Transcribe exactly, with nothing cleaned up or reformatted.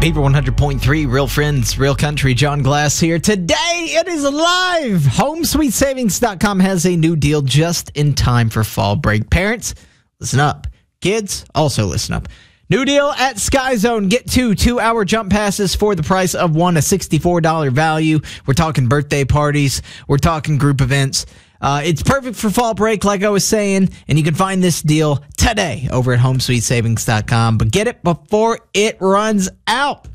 Beaver one hundred point three, Real Friends, Real Country. John Glass here. Today it is live. home sweet savings dot com has a new deal just in time for fall break. Parents, listen up. Kids, also listen up. New deal at Sky Zone. Get two two-hour jump passes for the price of one, a sixty-four dollars value. We're talking birthday parties. We're talking group events. Uh, it's perfect for fall break, like I was saying, and you can find this deal today over at home sweet savings dot com. But get it before it runs out.